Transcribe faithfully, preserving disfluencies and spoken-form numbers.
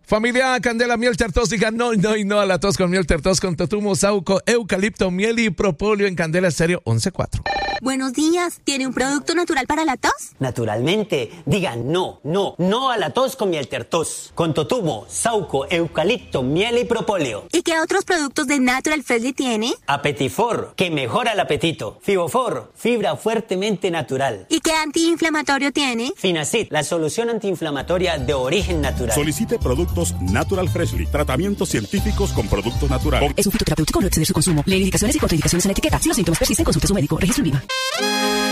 Familia Candela Miel Tertos, diga no, no y no a la tos con miel Tertos con totumo, sauco, eucalipto, miel y propóleo en Candela Estéreo once cuatro. Buenos días, ¿tiene un producto natural para la tos? Naturalmente, diga no, no, no a la tos con miel Tertos, con totumo, sauco, eucalipto, miel y propóleo. ¿Y qué otros productos de Natural Freshly tiene? Apetifor, que mejora el apetito. Fibofor, fibra fuertemente natural. ¿Y qué antiinflamatorio tiene? Finacid, la solución antiinflamatoria de origen natural. Solicite productos Natural Freshly, tratamientos científicos con productos naturales. Es un fitoterapéutico, no exceder su consumo. Lee indicaciones y contraindicaciones en la etiqueta. Si los síntomas persisten, consulte a su médico. Registro en Viva.